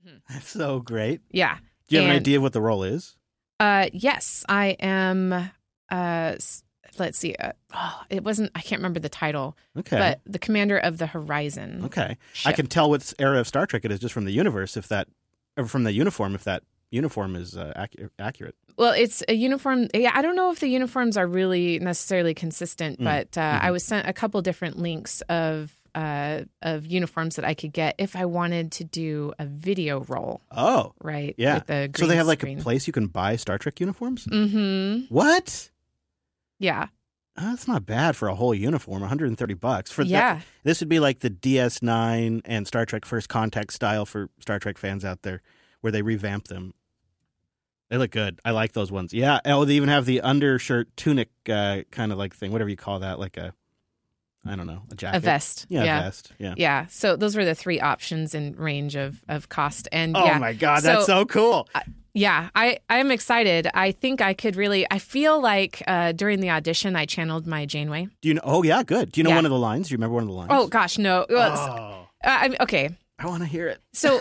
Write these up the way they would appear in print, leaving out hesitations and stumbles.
That's so great. Yeah. Do you have an idea of what the role is? Yes, I am. Let's see. I can't remember the title. Okay. But the Commander of the Horizon. Okay. ship. I can tell what era of Star Trek it is just from the universe, or from the uniform, if that uniform is accurate. Well, it's a uniform. Yeah, I don't know if the uniforms are really necessarily consistent, but I was sent a couple different links of uniforms that I could get if I wanted to do a video role. Oh, right. Yeah. With the So they have like green a screen. place you can buy Star Trek uniforms? Mm-hmm. What? Yeah. That's not bad for a whole uniform. $130 for Yeah. This would be like the DS9 and Star Trek First Contact style for Star Trek fans out there, where they revamp them. They look good. I like those ones. Yeah. Oh, they even have the undershirt tunic kind of like thing, whatever you call that, like a jacket. A vest. Yeah, Yeah. a vest. Yeah. Yeah. So those were the three options in range of cost. And Oh yeah. my God, that's so cool. Yeah, I'm excited. I think I could really, I feel like during the audition, I channeled my Janeway. Do you know? Oh yeah, good. Do you know Yeah. one of the lines? Do you remember one of the lines? Oh, gosh, no. Okay. I want to hear it. So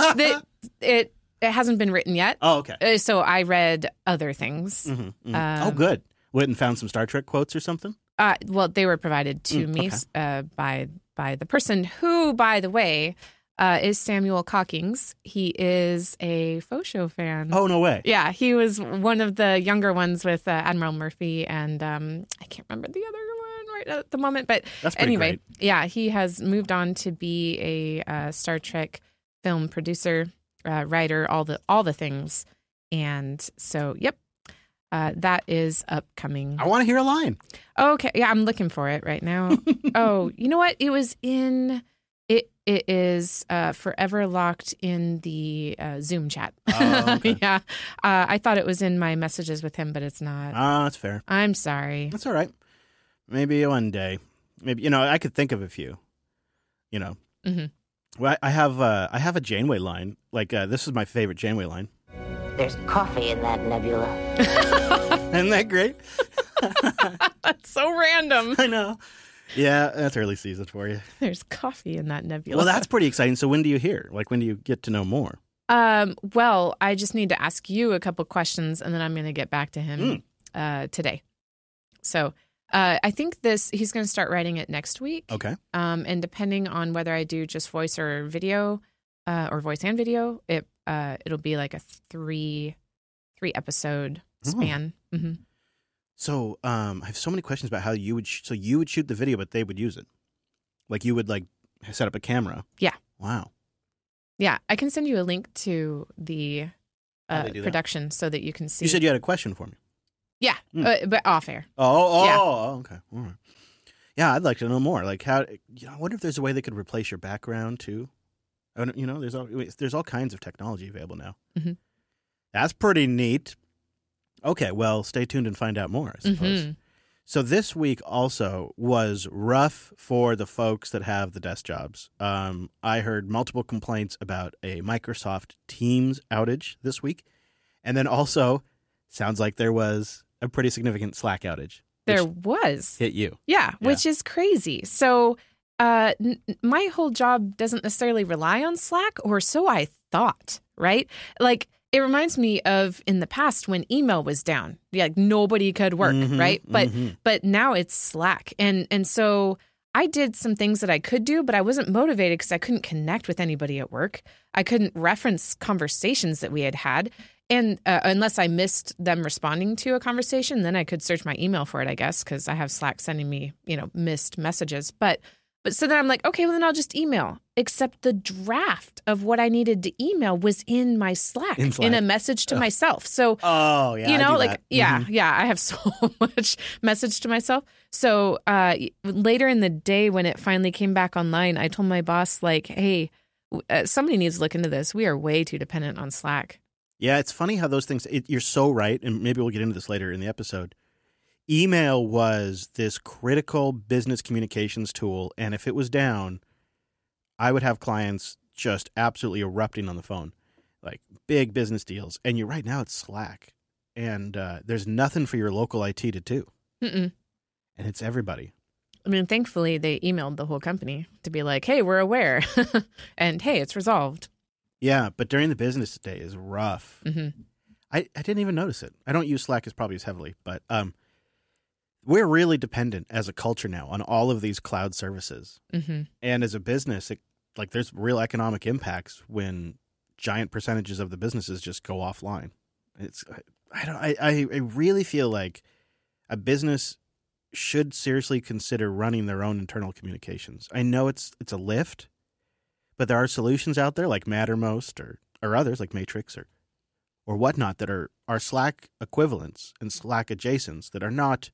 it hasn't been written yet. Oh, okay. So I read other things. Oh, good. Went and found some Star Trek quotes or something? Well, they were provided to me by the person who, by the way, is Samuel Cockings. He is a faux show fan. Oh, no way. Yeah, he was one of the younger ones with Admiral Murphy, and I can't remember the other one right at the moment. But That's pretty anyway, great. yeah, he has moved on to be a Star Trek film producer, writer, all the things. And so, yep, that is upcoming. I want to hear a line. Okay, yeah, I'm looking for it right now. Oh, you know what? It was in... It is forever locked in the Zoom chat. Oh, okay. Yeah. I thought it was in my messages with him, but it's not. That's fair. I'm sorry. That's all right. Maybe one day. Maybe, I could think of a few, Mm-hmm. Well, I have a Janeway line. Like, this is my favorite Janeway line. There's coffee in that nebula. Isn't that great? That's so random. I know. Yeah, that's early season for you. There's coffee in that nebula. Well, that's pretty exciting. So when do you hear? Like, when do you get to know more? Well, I just need to ask you a couple questions, and then I'm going to get back to him today. So I think he's going to start writing it next week. Okay. And depending on whether I do just voice or video, or voice and video, it'll be like a three episode span. Oh. Mm-hmm. So I have so many questions about how you would shoot the video, but they would use it. Like you would like set up a camera. Yeah. Wow. Yeah, I can send you a link to the How they do that? production so that you can see. You said you had a question for me. Yeah, but off air. Oh, okay. All right. Yeah, I'd like to know more. Like how, I wonder if there's a way they could replace your background too. There's all kinds of technology available now. Mm-hmm. That's pretty neat. Okay, well, stay tuned and find out more, I suppose. Mm-hmm. So this week also was rough for the folks that have the desk jobs. I heard multiple complaints about a Microsoft Teams outage this week. And then also, sounds like there was a pretty significant Slack outage. There was. Hit you. Yeah, which is crazy. So my whole job doesn't necessarily rely on Slack, or so I thought, right? Like, it reminds me of in the past when email was down, like nobody could work, right? But now it's Slack. And so I did some things that I could do, but I wasn't motivated because I couldn't connect with anybody at work. I couldn't reference conversations that we had. And unless I missed them responding to a conversation, then I could search my email for it, I guess, because I have Slack sending me, missed messages. But so then I'm like, okay, well, then I'll just email. Except the draft of what I needed to email was in my Slack, in a message to myself. So, oh, yeah, I have so much message to myself. So later in the day when it finally came back online, I told my boss, like, hey, somebody needs to look into this. We are way too dependent on Slack. Yeah, it's funny how those things, you're so right, and maybe we'll get into this later in the episode. Email was this critical business communications tool, and if it was down, I would have clients just absolutely erupting on the phone, like big business deals. And you're right, now it's Slack, and there's nothing for your local IT to do. Mm-mm. And it's everybody. I mean, thankfully, they emailed the whole company to be like, hey, we're aware, and hey, it's resolved. Yeah, but during the business day is rough. Mm-hmm. I didn't even notice it. I don't use Slack as probably as heavily, but we're really dependent as a culture now on all of these cloud services. Mm-hmm. And as a business, there's real economic impacts when giant percentages of the businesses just go offline. I really feel like a business should seriously consider running their own internal communications. I know it's a lift, but there are solutions out there like Mattermost or others like Matrix or whatnot that are Slack equivalents and Slack adjacents that are not,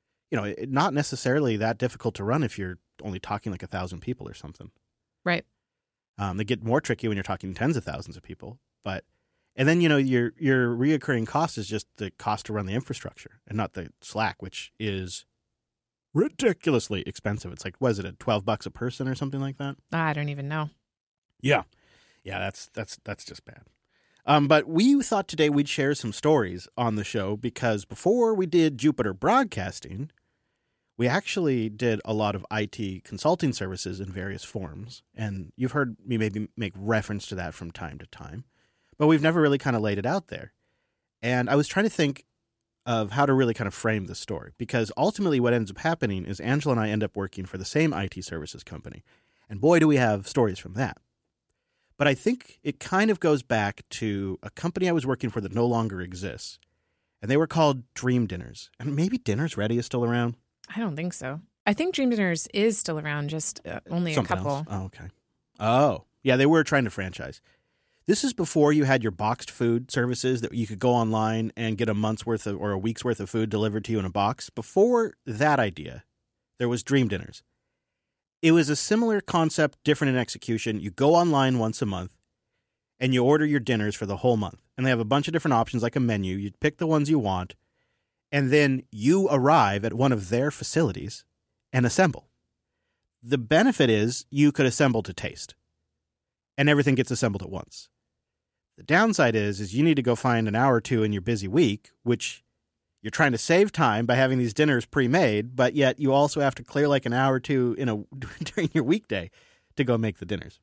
not necessarily that difficult to run if you're only talking like 1,000 people or something. Right. They get more tricky when you're talking tens of thousands of people, and then your reoccurring cost is just the cost to run the infrastructure and not the Slack, which is ridiculously expensive. It's like, was it $12 a person or something like that? I don't even know. Yeah, that's just bad. But we thought today we'd share some stories on the show because before we did Jupiter Broadcasting, we actually did a lot of IT consulting services in various forms. And you've heard me maybe make reference to that from time to time, but we've never really kind of laid it out there. And I was trying to think of how to really kind of frame the story because ultimately what ends up happening is Angela and I end up working for the same IT services company. And boy, do we have stories from that. But I think it kind of goes back to a company I was working for that no longer exists. And they were called Dream Dinners. And maybe Dinners Ready is still around. I don't think so. I think Dream Dinners is still around, just only Something a couple. Else. Oh, okay. Oh, yeah, they were trying to franchise. This is before you had your boxed food services that you could go online and get a month's worth of or a week's worth of food delivered to you in a box. Before that idea, there was Dream Dinners. It was a similar concept, different in execution. You go online once a month and you order your dinners for the whole month. And they have a bunch of different options like a menu. You pick the ones you want. And then you arrive at one of their facilities and assemble. The benefit is you could assemble to taste. And everything gets assembled at once. The downside is you need to go find an hour or two in your busy week, which you're trying to save time by having these dinners pre-made, but yet you also have to clear like an hour or two during your weekday to go make the dinners.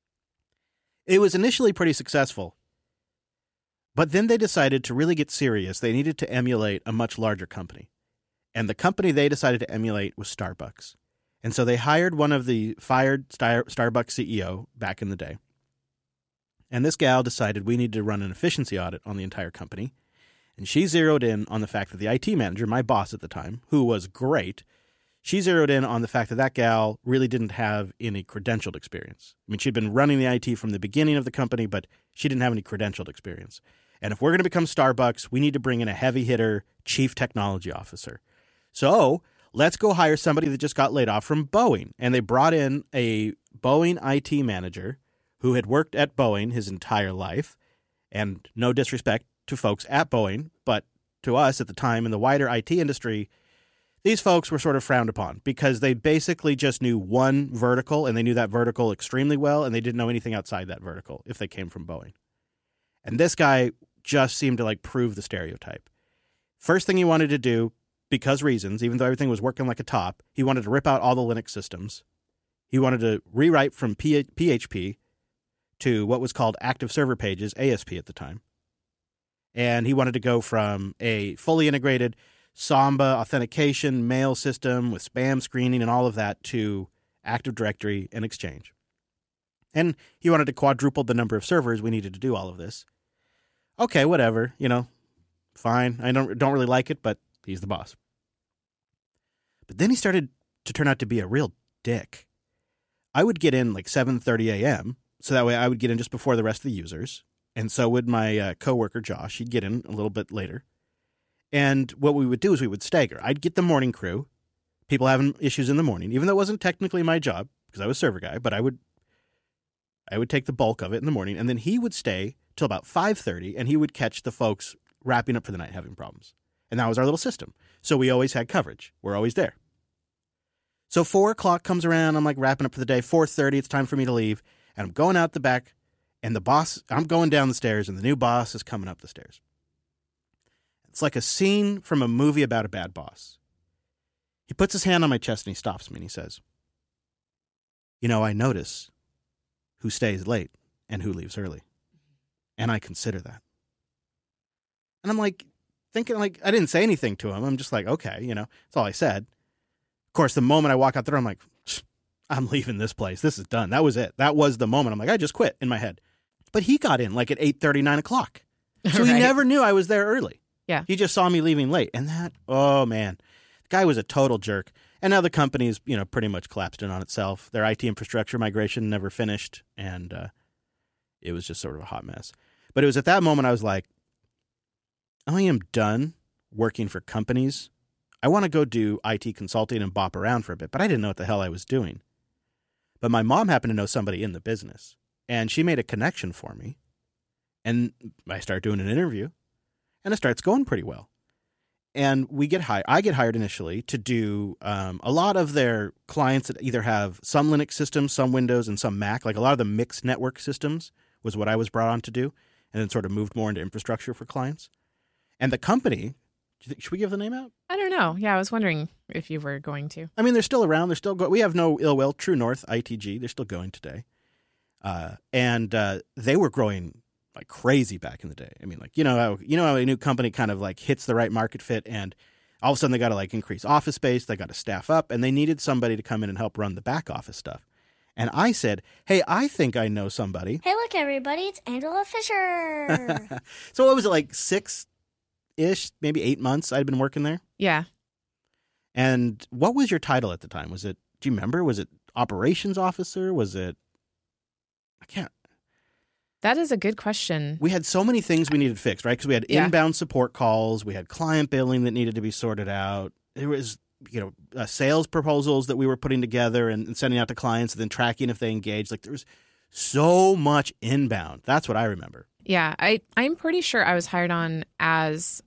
It was initially pretty successful, but then they decided to really get serious. They needed to emulate a much larger company, and the company they decided to emulate was Starbucks. And so they hired one of the fired Starbucks CEO back in the day, and this gal decided we need to run an efficiency audit on the entire company. And she zeroed in on the fact that the IT manager, my boss at the time, who was great, she zeroed in on the fact that that gal really didn't have any credentialed experience. I mean, she'd been running the IT from the beginning of the company, but she didn't have any credentialed experience. And if we're going to become Starbucks, we need to bring in a heavy hitter chief technology officer. So let's go hire somebody that just got laid off from Boeing. And they brought in a Boeing IT manager who had worked at Boeing his entire life. And no disrespect to folks at Boeing, but to us at the time in the wider IT industry, these folks were sort of frowned upon because they basically just knew one vertical and they knew that vertical extremely well and they didn't know anything outside that vertical if they came from Boeing. And this guy just seemed to like prove the stereotype. First thing he wanted to do, because reasons, even though everything was working like a top, he wanted to rip out all the Linux systems. He wanted to rewrite from PHP to what was called Active Server Pages, ASP at the time. And he wanted to go from a fully integrated Samba authentication mail system with spam screening and all of that to Active Directory and Exchange. And he wanted to quadruple the number of servers we needed to do all of this. Okay, whatever, fine. I don't really like it, but he's the boss. But then he started to turn out to be a real dick. I would get in like 7:30 a.m., so that way I would get in just before the rest of the users. And so would my coworker, Josh. He'd get in a little bit later. And what we would do is we would stagger. I'd get the morning crew, people having issues in the morning, even though it wasn't technically my job because I was server guy, but I would take the bulk of it in the morning. And then he would stay till about 5:30 and he would catch the folks wrapping up for the night having problems. And that was our little system. So we always had coverage. We're always there. So 4 o'clock comes around. I'm like wrapping up for the day. 4:30, it's time for me to leave. And I'm going out the back. And I'm going down the stairs, and the new boss is coming up the stairs. It's like a scene from a movie about a bad boss. He puts his hand on my chest, and he stops me, and he says, I notice who stays late and who leaves early. And I consider that. And I'm like, thinking like, I didn't say anything to him. I'm just like, okay, that's all I said. Of course, the moment I walk out the door, I'm like, I'm leaving this place. This is done. That was it. That was the moment. I'm like, I just quit in my head. But he got in like at 8:30, 9 o'clock. So he never knew I was there early. Yeah. He just saw me leaving late. And that, oh man, the guy was a total jerk. And now the company's, pretty much collapsed in on itself. Their IT infrastructure migration never finished. And it was just sort of a hot mess. But it was at that moment I was like, I am done working for companies. I want to go do IT consulting and bop around for a bit. But I didn't know what the hell I was doing. But my mom happened to know somebody in the business. And she made a connection for me. And I start doing an interview, and it starts going pretty well. And we get hired. I get hired initially to do a lot of their clients that either have some Linux systems, some Windows, and some Mac. Like a lot of the mixed network systems was what I was brought on to do, and then sort of moved more into infrastructure for clients. And the company, should we give the name out? I don't know. Yeah, I was wondering if you were going to. I mean, they're still around. They're still we have no ill will. True North, ITG, they're still going today. And they were growing like crazy back in the day. I mean, like, how a new company kind of like hits the right market fit, and all of a sudden they got to like increase office space. They got to staff up, and they needed somebody to come in and help run the back office stuff. And I said, hey, I think I know somebody. Hey, look, everybody, it's Angela Fisher. So what was it, like 6-ish, maybe 8 months I'd been working there? Yeah. And what was your title at the time? Do you remember? Was it operations officer? Was it, I can't. That is a good question. We had so many things we needed fixed, right? Because we had inbound support calls. We had client billing that needed to be sorted out. There was, sales proposals that we were putting together and sending out to clients and then tracking if they engaged. Like there was so much inbound. That's what I remember. Yeah, I'm pretty sure I was hired on as,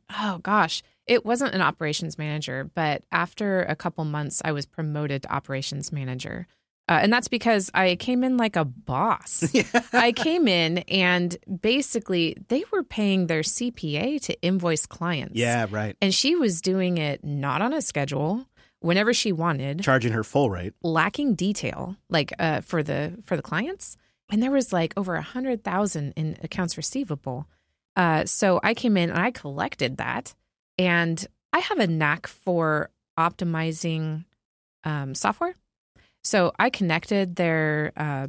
it wasn't an operations manager, but after a couple months, I was promoted to operations manager. And that's because I came in like a boss. Yeah. I came in and basically they were paying their CPA to invoice clients. Yeah, right. And she was doing it not on a schedule, whenever she wanted. Charging her full rate. Lacking detail, like for the clients. And there was like over 100,000 in accounts receivable. So I came in and I collected that. And I have a knack for optimizing software. So I connected their,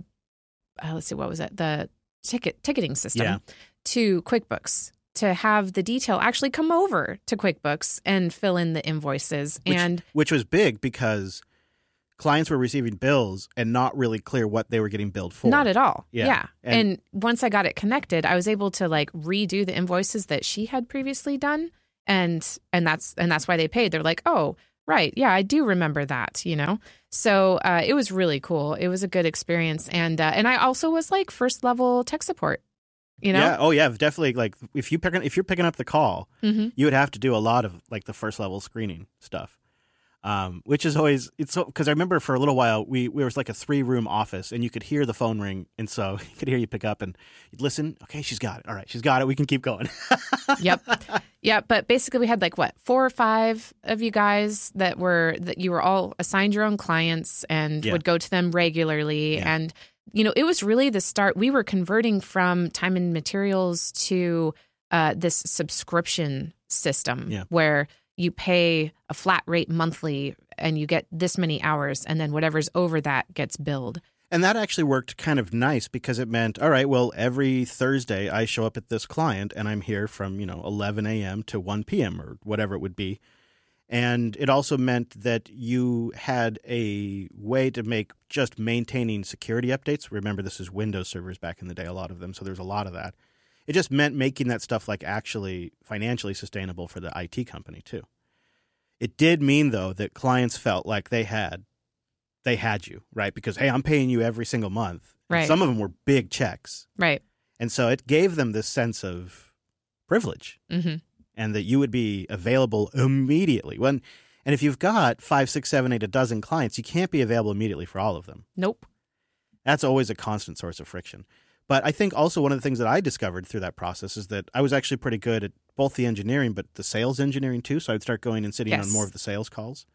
let's see, what was it? The ticketing system to QuickBooks to have the detail actually come over to QuickBooks and fill in the invoices. Which was big because clients were receiving bills and not really clear what they were getting billed for. Not at all. Yeah. And once I got it connected, I was able to like redo the invoices that she had previously done. And that's why they paid. They're like, oh, right. Yeah, I do remember that, So it was really cool. It was a good experience. And I also was like first level tech support, Yeah. Oh, yeah. Definitely. Like if you're picking up the call, mm-hmm. you would have to do a lot of like the first level screening stuff. Which is always, it's so, because I remember for a little while, we was like a 3-room office and you could hear the phone ring. And so you could hear you pick up and you'd listen. Okay, she's got it. All right, she's got it. We can keep going. Yep. Yeah. But basically we had like 4 or 5 of you guys that you were all assigned your own clients and would go to them regularly. Yeah. And, it was really the start. We were converting from time and materials to this subscription system where you pay a flat rate monthly and you get this many hours and then whatever's over that gets billed. And that actually worked kind of nice because it meant, all right, well, every Thursday I show up at this client and I'm here from, 11 a.m. to 1 p.m. or whatever it would be. And it also meant that you had a way to make just maintaining security updates. Remember, this is Windows servers back in the day, a lot of them. So there's a lot of that. It just meant making that stuff like actually financially sustainable for the IT company too. It did mean though that clients felt like they had you, right? Because, hey, I'm paying you every single month. Right. And some of them were big checks. Right. And so it gave them this sense of privilege mm-hmm. and that you would be available immediately. And if you've got 5, 6, 7, 8, a dozen clients, you can't be available immediately for all of them. Nope. That's always a constant source of friction. But I think also one of the things that I discovered through that process is that I was actually pretty good at both the engineering, but the sales engineering too. So I'd start going and sitting on more of the sales calls.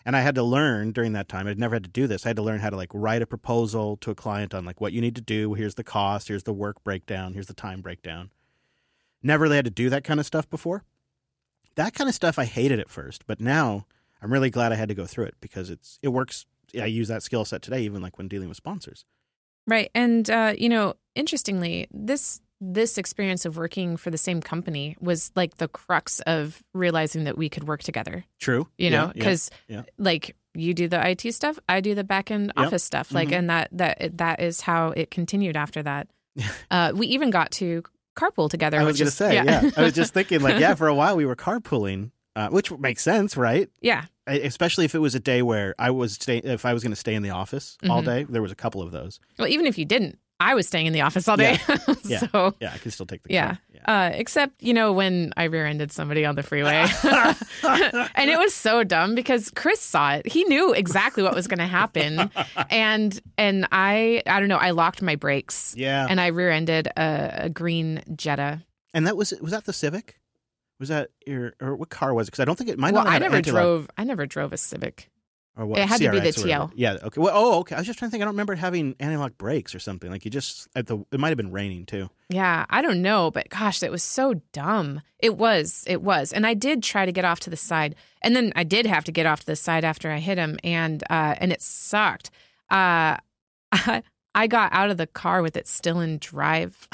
And I had to learn during that time. I'd never had to do this. I had to learn how to like write a proposal to a client on like what you need to do. Here's the cost. Here's the work breakdown. Here's the time breakdown. Never really had to do that kind of stuff before. That kind of stuff I hated at first, but now I'm really glad I had to go through it because it works. I use that skill set today, even like when dealing with sponsors. Right. And, interestingly, this experience of working for the same company was like the crux of realizing that we could work together. True. Because like you do the IT stuff, I do the back end office stuff. Like, and that is how it continued after that. We even got to carpool together. I was going to say, I was just thinking like, for a while we were carpooling, which makes sense, right? Yeah. Especially if it was a day where if I was going to stay in the office all day. There was a couple of those. Well, even if you didn't, I was staying in the office all day. So, I could still take the car. Except, when I rear-ended somebody on the freeway. And it was so dumb because Chris saw it. He knew exactly what was going to happen. And I don't know, I locked my brakes. Yeah. And I rear-ended a green Jetta. And was that the Civic? Was that or what car was it? Because I don't think it might not have I never drove a Civic. Or what? It had to be the CRX or TL. whatever. Yeah. Okay. Well, okay. I was just trying to think. I don't remember it having anti-lock brakes or something. Like it might have been raining too. Yeah, I don't know, but gosh, that was so dumb. It was. And I did try to get off to the side, and then I did have to get off to the side after I hit him, and it sucked. I got out of the car with it still in drive.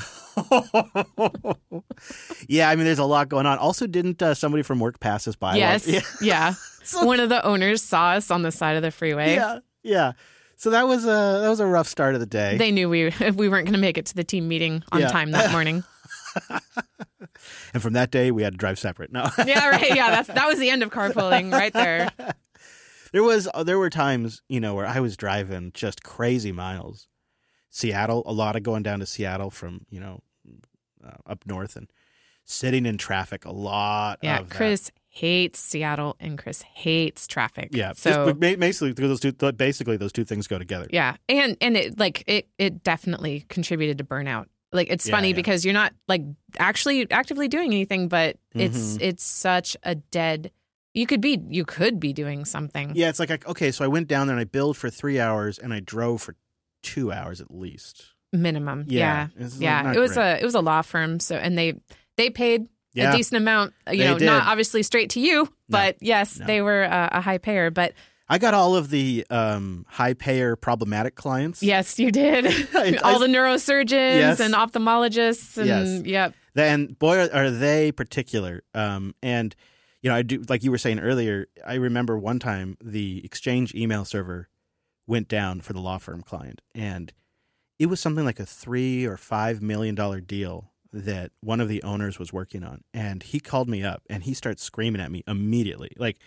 Yeah, I mean, there's a lot going on. Also, didn't somebody from work pass us by? Yes, yeah. One of the owners saw us on the side of the freeway. Yeah. So that was a rough start of the day. They knew we weren't going to make it to the team meeting on time that morning. And from that day, we had to drive separate. No. Yeah, right. Yeah, that was the end of carpooling right there. There were times, where I was driving just crazy miles. Seattle, a lot of going down to Seattle from, up north and sitting in traffic a lot. Yeah, of Chris hates Seattle and Chris hates traffic. Yeah, so basically those two things go together. Yeah, and it definitely contributed to burnout. Like it's funny because you're not like actually actively doing anything, but it's such a dead. You could be doing something. Yeah, it's like okay, so I went down there and I billed for 3 hours and I drove for 2 hours at least. Minimum. Yeah. It was a law firm, so and they paid a decent amount, not obviously straight to you, but they were a high payer, but I got all of the high payer problematic clients. Yes, you did. All the neurosurgeons and ophthalmologists and yep. And boy are they particular. And I do, like you were saying earlier, I remember one time the Exchange email server went down for the law firm client, and it was something like a $3 or $5 million deal that one of the owners was working on. And he called me up and he starts screaming at me immediately. Like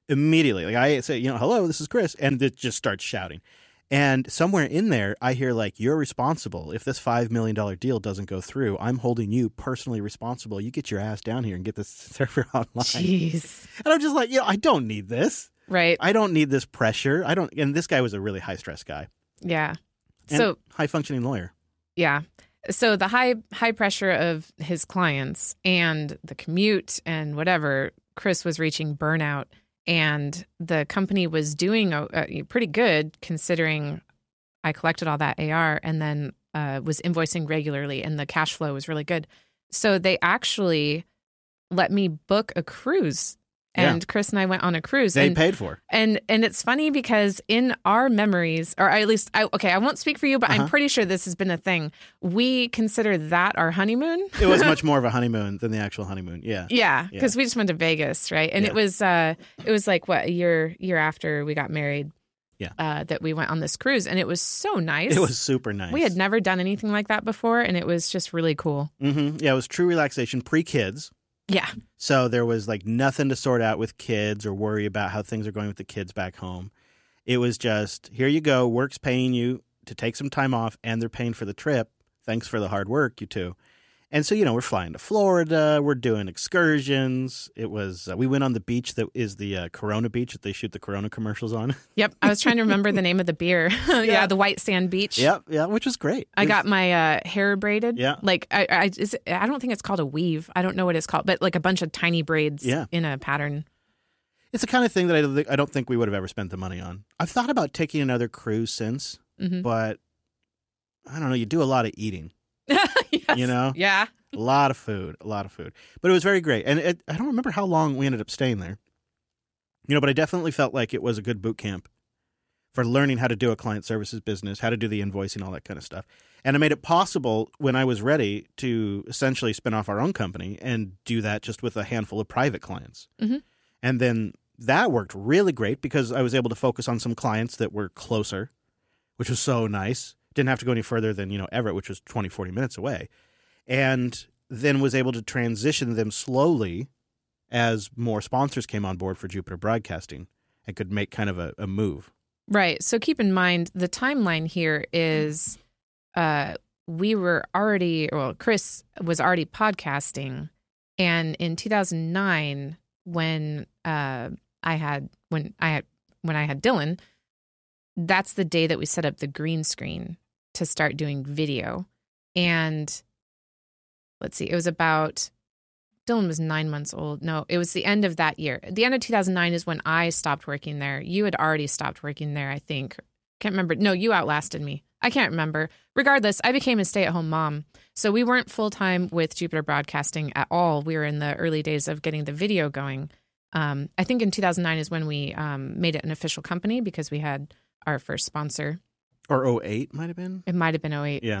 I say, hello, this is Chris. And it just starts shouting. And somewhere in there, I hear like, you're responsible. If this $5 million deal doesn't go through, I'm holding you personally responsible. You get your ass down here and get this server online. Jeez. And I'm just like, I don't need this. Right. I don't need this pressure. And this guy was a really high stress guy. Yeah. And so high functioning lawyer. Yeah. So the high pressure of his clients and the commute and whatever, Chris was reaching burnout, and the company was doing pretty good considering I collected all that AR and then was invoicing regularly, and the cash flow was really good. So they actually let me book a cruise. And Chris and I went on a cruise. They paid for. And it's funny because in our memories, or at least, I won't speak for you, but I'm pretty sure this has been a thing. We consider that our honeymoon. It was much more of a honeymoon than the actual honeymoon. Yeah. Yeah, because we just went to Vegas, right? And it was like, what, a year after we got married. Yeah. That we went on this cruise, and it was so nice. It was super nice. We had never done anything like that before, and it was just really cool. Mm-hmm. Yeah, it was true relaxation, pre-kids. Yeah. So there was like nothing to sort out with kids or worry about how things are going with the kids back home. It was just, here you go, work's paying you to take some time off, and they're paying for the trip. Thanks for the hard work, you two. And so, we're flying to Florida. We're doing excursions. It was, we went on the beach that is the Corona beach that they shoot the Corona commercials on. Yep. I was trying to remember the name of the beer. The White Sand Beach. Yep. Yeah, which was great. I got my hair braided. Yeah. Like, I don't think it's called a weave. I don't know what it's called, but like a bunch of tiny braids in a pattern. It's the kind of thing that I don't think we would have ever spent the money on. I've thought about taking another cruise since, but I don't know. You do a lot of eating, Yes. you know? Yeah. A lot of food. But it was very great. And I don't remember how long we ended up staying there. But I definitely felt like it was a good boot camp for learning how to do a client services business, how to do the invoicing, all that kind of stuff. And it made it possible when I was ready to essentially spin off our own company and do that just with a handful of private clients. Mm-hmm. And then that worked really great because I was able to focus on some clients that were closer, which was so nice. Didn't have to go any further than, Everett, which was 20, 40 minutes away. And then was able to transition them slowly as more sponsors came on board for Jupiter Broadcasting and could make kind of a move. Right. So keep in mind, the timeline here is Chris was already podcasting. And in 2009, when I had Dylan, that's the day that we set up the green screen to start doing video. And let's see, it was about, Dylan was 9 months old. No, it was the end of that year. The end of 2009 is when I stopped working there. You had already stopped working there, I think. Can't remember. No, you outlasted me. I can't remember. Regardless, I became a stay-at-home mom. So we weren't full-time with Jupiter Broadcasting at all. We were in the early days of getting the video going. I think in 2009 is when we made it an official company because we had our first sponsor. Or 08 might have been? It might have been 08. Yeah.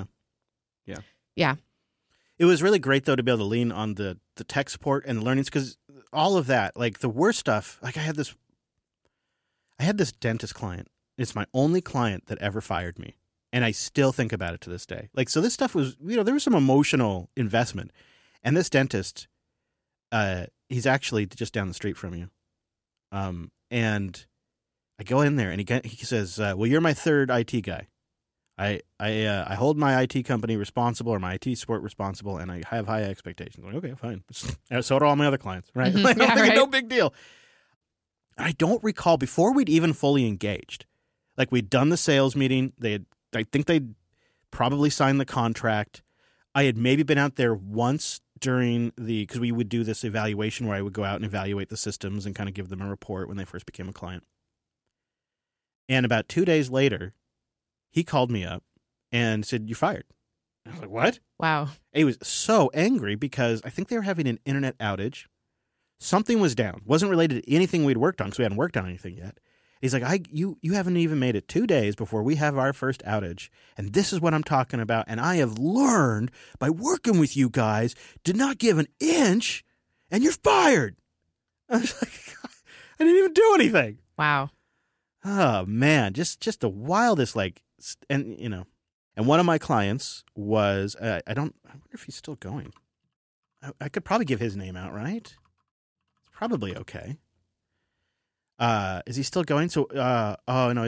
Yeah. It was really great, though, to be able to lean on the tech support and the learnings because all of that, like the worst stuff, like I had this dentist client. It's my only client that ever fired me. And I still think about it to this day. Like, so this stuff was, there was some emotional investment. And this dentist, he's actually just down the street from you. And I go in there and he says, well, you're my third IT guy. I hold my IT company responsible or my IT support responsible, and I have high expectations. I'm like, okay, fine. So do all my other clients, right? Mm-hmm. Like, Yeah, right. no big deal. I don't recall, before we'd even fully engaged, like we'd done the sales meeting, I think they'd probably signed the contract. I had maybe been out there once because we would do this evaluation where I would go out and evaluate the systems and kind of give them a report when they first became a client. And about 2 days later, he called me up and said, "You're fired." I was like, "What?" Wow. He was so angry because I think they were having an internet outage. Something was down. Wasn't related to anything we'd worked on because we hadn't worked on anything yet. He's like, you haven't even made it 2 days before we have our first outage. And this is what I'm talking about. And I have learned by working with you guys to not give an inch and you're fired. I was like, I didn't even do anything. Wow. Oh, man. Just the wildest, and one of my clients was, I wonder if he's still going. I could probably give his name out, right? It's probably okay. Is he still going? So, oh no,